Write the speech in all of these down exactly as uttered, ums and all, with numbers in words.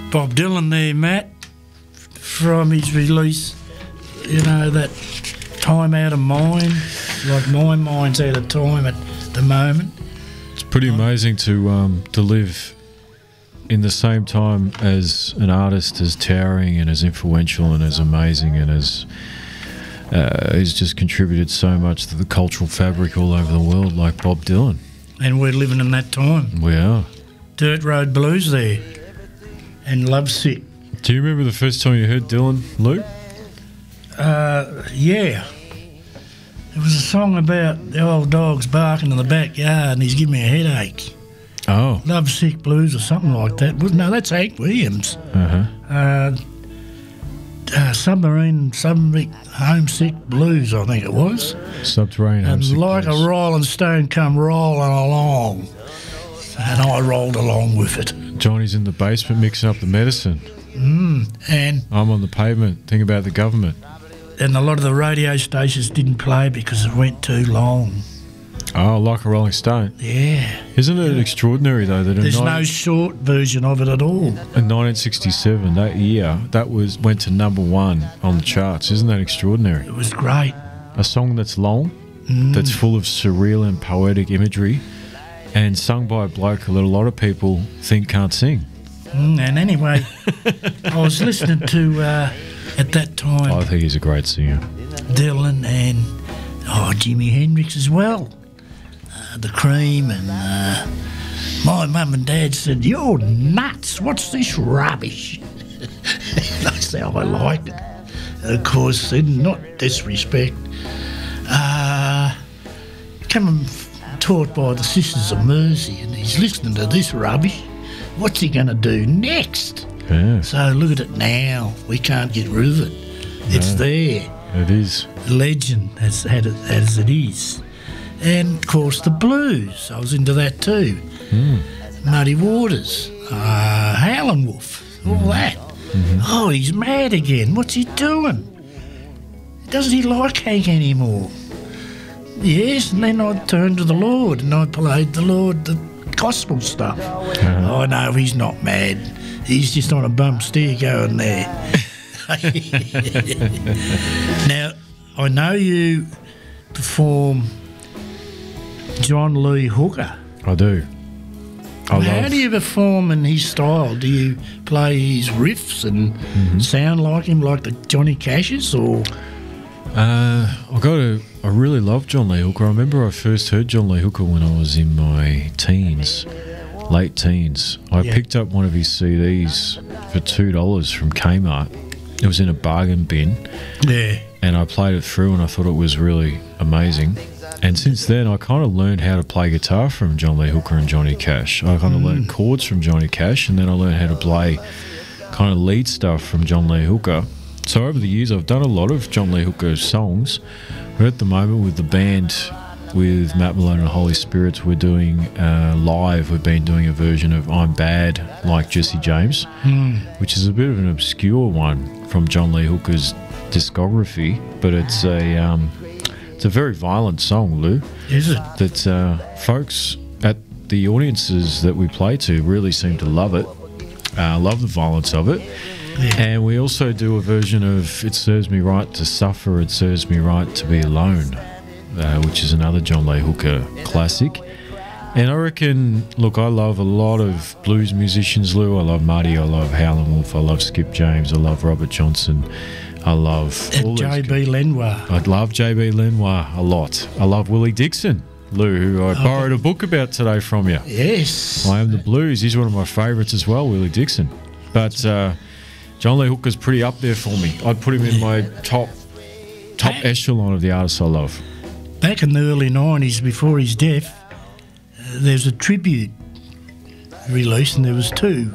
Bob Dylan there, Matt, from his release, you know, that Time Out of Mind, like my mind's out of time at the moment. It's pretty amazing to um, to live in the same time as an artist as towering and as influential and as amazing and as uh, he's just contributed so much to the cultural fabric all over the world, like Bob Dylan. And we're living in that time. We are. Dirt Road Blues there, and Lovesick. Do you remember the first time you heard Dylan, Lou? Uh, yeah. It was a song about the old dogs barking in the backyard and he's giving me a headache. Oh. Lovesick Blues or something like that. No, that's Hank Williams. Uh-huh. Uh, uh, submarine, submarine, homesick blues, I think it was. Subterranean homesick And like blues. a rolling stone come rolling along. And I rolled along with it. Johnny's in the basement mixing up the medicine. Mm, and I'm on the pavement thinking about the government. and a lot of the radio stations didn't play because it went too long. Oh, like a Rolling Stone. Yeah. Isn't it Yeah. extraordinary, though, that in, There's nine- no short version of it at all. in nineteen sixty-seven, that year, that was went to number one on the charts. Isn't that extraordinary? It was great. A song that's long, Mm. that's full of surreal and poetic imagery, and sung by a bloke that a lot of people think can't sing. Mm, and anyway, I was listening to, uh, at that time, I think he's a great singer. Dylan and oh, Jimi Hendrix as well. Uh, the Cream and uh, my mum and dad said, "You're nuts, what's this rubbish?" That's how I liked it. Of course, in not disrespect, uh, coming taught by the Sisters of Mercy, and he's listening to this rubbish. What's he going to do next? Yeah, So look at it now. We can't get rid of it. It's No. there. it is. Legend as, as it- as it is. And of course the blues. I was into that too. Mm. Muddy Waters, uh, Howlin' Wolf, all that. Mm-hmm. Oh, he's mad again. What's he doing? Doesn't he like Hank anymore? Yes, and then I turned to the Lord and I played the Lord the gospel stuff. Uh-huh. Oh no, he's not mad. He's just on a bump steer going there. Now, I know you perform John Lee Hooker. I do. I How love. do you perform in his style? Do you play his riffs and Mm-hmm. sound like him, like the Johnny Cash's, or Uh, I got a. I really love John Lee Hooker. I remember I first heard John Lee Hooker when I was in my teens, late teens. I Yeah. picked up one of his C Ds for two dollars from Kmart. It was in a bargain bin, yeah? and I played it through, and I thought it was really amazing. And since then, I kind of learned how to play guitar from John Lee Hooker and Johnny Cash. I kind of learned chords from Johnny Cash, and then I learned how to play kind of lead stuff from John Lee Hooker. So over the years, I've done a lot of John Lee Hooker songs, but at the moment with the band, with Matt Malone and Holy Spirits, we're doing uh, live. We've been doing a version of I'm Bad, like Jesse James, which is a bit of an obscure one from John Lee Hooker's discography, but it's a um, it's a very violent song, Lou. Is it? That uh, folks at the audiences that we play to really seem to love it, uh, love the violence of it. Yeah. And we also do a version of It Serves Me Right to Suffer, It Serves Me Right to Be Alone, uh, which is another John Lee Hooker classic. And I reckon, look, I love a lot of blues musicians, Lou. I love Marty, I love Howlin' Wolf, I love Skip James, I love Robert Johnson, I love all And J these B Lenoir. I love J B Lenoir a lot. I love Willie Dixon, Lou, who I borrowed a book about today from you. Yes. I Am the Blues. He's one of my favourites as well, Willie Dixon. But uh, John Lee Hooker's pretty up there for me. I'd put him in my top top echelon of the artists I love. Back in the early nineties, before his death, uh, there was a tribute release, and there was two,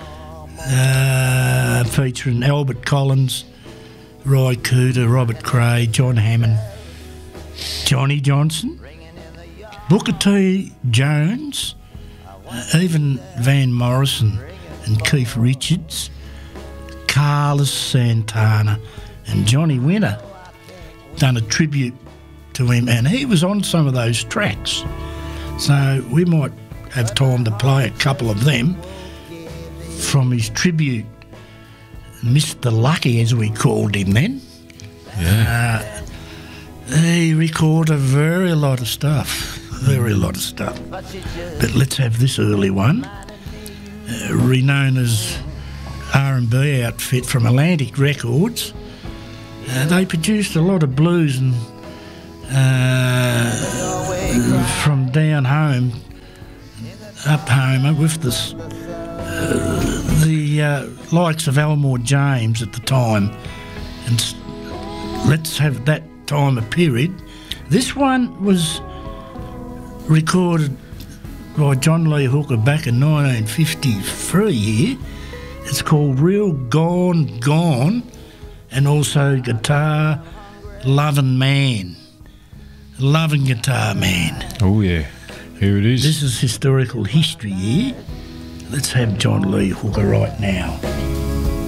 uh, featuring Albert Collins, Roy Cooter, Robert Cray, John Hammond, Johnny Johnson, Booker T. Jones, uh, even Van Morrison and Keith Richards, Carlos Santana and Johnny Winter done a tribute to him, and he was on some of those tracks. So we might have time to play a couple of them from his tribute, Mister Lucky, as we called him then. Yeah. Uh, he recorded a very lot of stuff, very lot of stuff. But let's have this early one, uh, renowned as R and B outfit from Atlantic Records. Uh, they produced a lot of blues and uh, from down home, up home with this, uh, the uh, likes of Elmore James at the time. And s- let's have that time of period. This one was recorded by John Lee Hooker back in nineteen fifty-three here. It's called Real Gone Gone, and also Guitar Loving Man. Loving Guitar Man. Oh, yeah. Here it is. This is historical history here. Let's have John Lee Hooker right now.